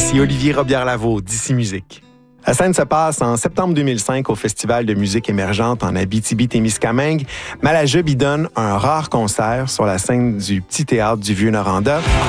Ici Olivier Robillard-Lavaux, d'ici Musique. La scène se passe en septembre 2005 au Festival de musique émergente en Abitibi-Témiscamingue. Malajube y donne un rare concert sur la scène du Petit Théâtre du Vieux-Noranda.